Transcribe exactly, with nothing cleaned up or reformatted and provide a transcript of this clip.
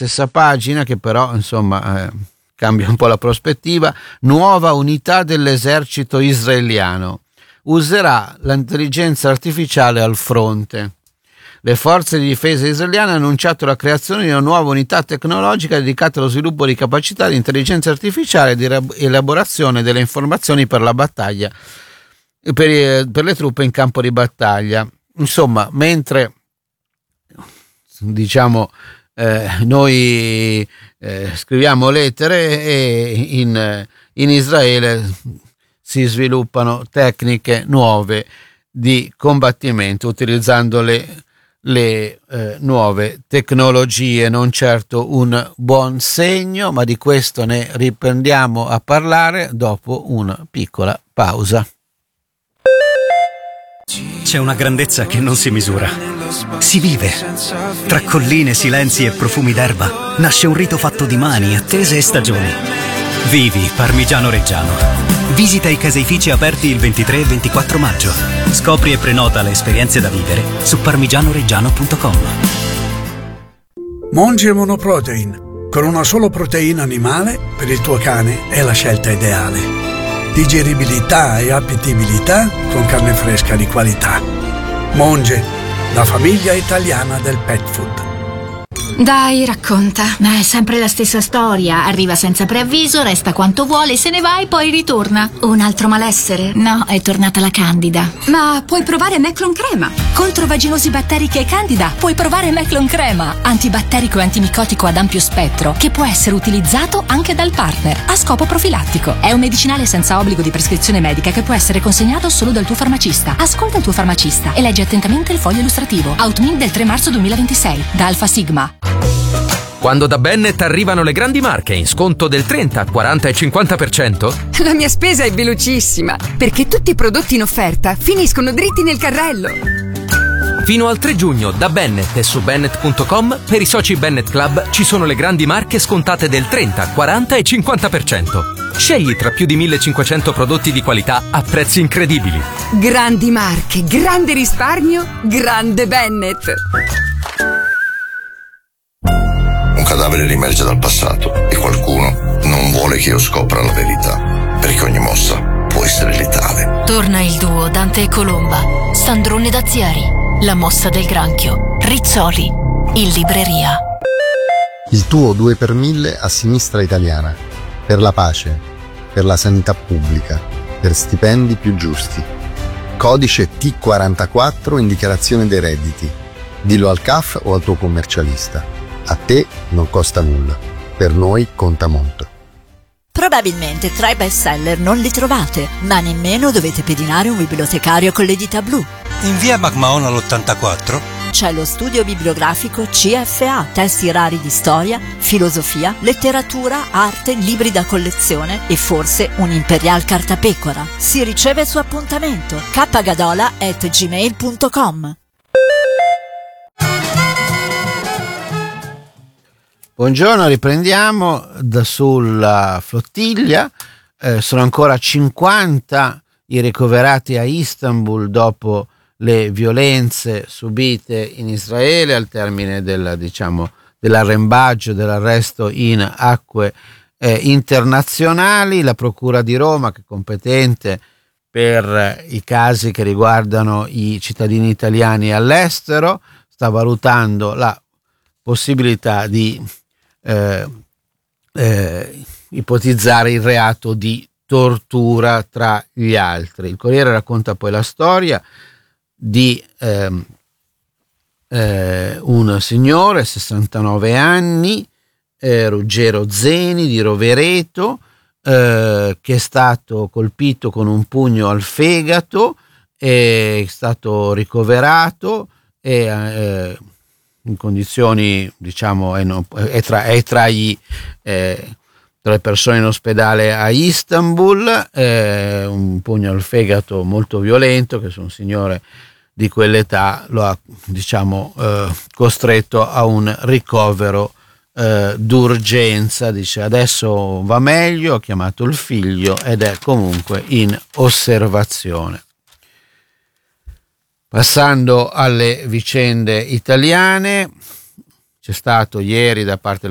stessa pagina, che però insomma eh, cambia un po' la prospettiva. Nuova unità dell'esercito israeliano userà l'intelligenza artificiale al fronte. Le forze di difesa israeliane hanno annunciato la creazione di una nuova unità tecnologica dedicata allo sviluppo di capacità di intelligenza artificiale e di elaborazione delle informazioni per la battaglia, per, per le truppe in campo di battaglia. Insomma, mentre diciamo eh, noi eh, scriviamo lettere, e in, in Israele si sviluppano tecniche nuove di combattimento utilizzando le le eh, nuove tecnologie. Non certo un buon segno, ma di questo ne riprendiamo a parlare dopo una piccola pausa. C'è una grandezza che non si misura. Si vive. Tra colline, silenzi e profumi d'erba nasce un rito fatto di mani, attese e stagioni. Vivi Parmigiano Reggiano. Visita i caseifici aperti il ventitré e ventiquattro maggio. Scopri e prenota le esperienze da vivere su parmigianoreggiano punto com. Monge Monoprotein. Con una solo proteina animale, per il tuo cane è la scelta ideale. Digeribilità e appetibilità con carne fresca di qualità. Monge, la famiglia italiana del pet food. Dai, racconta. Ma è sempre la stessa storia. Arriva senza preavviso, resta quanto vuole, se ne va e poi ritorna. Un altro malessere? No, è tornata la Candida. Ma puoi provare Meclon Crema. Contro vaginosi batteriche e Candida puoi provare Meclon Crema, antibatterico e antimicotico ad ampio spettro, che può essere utilizzato anche dal partner a scopo profilattico. È un medicinale senza obbligo di prescrizione medica che può essere consegnato solo dal tuo farmacista. Ascolta il tuo farmacista e leggi attentamente il foglio illustrativo. Outmin del tre marzo duemilaventisei da Alfa Sigma. Quando da Bennet arrivano le grandi marche in sconto del trenta, quaranta e cinquanta per cento? La mia spesa è velocissima, perché tutti i prodotti in offerta finiscono dritti nel carrello. Fino al tre giugno da Bennet e su bennet punto com per i soci Bennet Club ci sono le grandi marche scontate del trenta, quaranta e cinquanta per cento. Scegli tra più di millecinquecento prodotti di qualità a prezzi incredibili. Grandi marche, grande risparmio, grande Bennet. Un cadavere riemerge dal passato e qualcuno non vuole che io scopra la verità, perché ogni mossa può essere letale. Torna il duo Dante e Colomba, Sandrone Dazieri, La mossa del granchio, Rizzoli, in libreria. Il tuo due per mille a Sinistra Italiana, per la pace, per la sanità pubblica, per stipendi più giusti. Codice T quarantaquattro in dichiarazione dei redditi. Dillo al C A F o al tuo commercialista. A te non costa nulla, per noi conta molto. Probabilmente tra i bestseller non li trovate, ma nemmeno dovete pedinare un bibliotecario con le dita blu. In via McMahon all'ottantaquattro c'è lo studio bibliografico C F A, testi rari di storia, filosofia, letteratura, arte, libri da collezione e forse un Imperial cartapecora. Si riceve su appuntamento. kgadola at gmail punto com. Buongiorno, riprendiamo da sulla flottiglia. Eh, sono ancora cinquanta i ricoverati a Istanbul dopo le violenze subite in Israele al termine del, diciamo, dell'arrembaggio, dell'arresto in acque eh, internazionali. La Procura di Roma, che è competente per i casi che riguardano i cittadini italiani all'estero, sta valutando la possibilità di Eh, eh, ipotizzare il reato di tortura tra gli altri. Il Corriere racconta poi la storia di eh, eh, un signore, sessantanove anni, eh, Ruggero Zeni di Rovereto, eh, che è stato colpito con un pugno al fegato, è stato ricoverato e eh, in condizioni, diciamo, è, no, è, tra, è tra, gli, eh, tra le persone in ospedale a Istanbul, eh, un pugno al fegato molto violento che su un signore di quell'età lo ha, diciamo, eh, costretto a un ricovero eh, d'urgenza. Dice adesso va meglio, ha chiamato il figlio ed è comunque in osservazione. Passando alle vicende italiane, c'è stato ieri da parte